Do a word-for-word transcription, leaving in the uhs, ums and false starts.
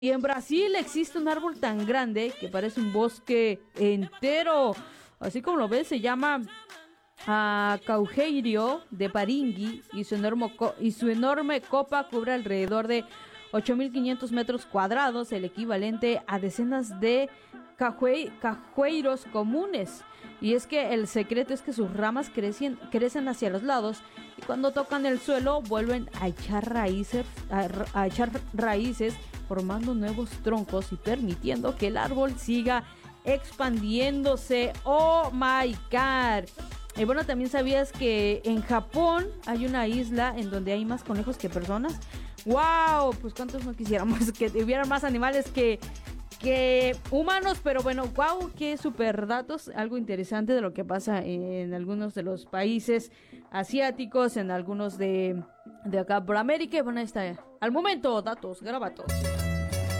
Y en Brasil existe un árbol tan grande que parece un bosque entero. Así como lo ves, se llama a Caucheiro de Paringui y su enorme, co- y su enorme copa cubre alrededor de ocho mil quinientos metros cuadrados, el equivalente a decenas de cajue- cajueiros comunes. Y es que el secreto es que sus ramas crecen, crecen hacia los lados y cuando tocan el suelo vuelven a echar raíces, a, a echar raíces, formando nuevos troncos y permitiendo que el árbol siga expandiéndose. Oh my god. Y bueno, también sabías que en Japón hay una isla en donde hay más conejos que personas. ¡Wow! Pues cuántos no quisiéramos que hubieran más animales que, que humanos, pero bueno, wow, qué super datos, algo interesante de lo que pasa en algunos de los países asiáticos, en algunos de, de acá por América. Y bueno, ahí está, al momento, datos, grabatos.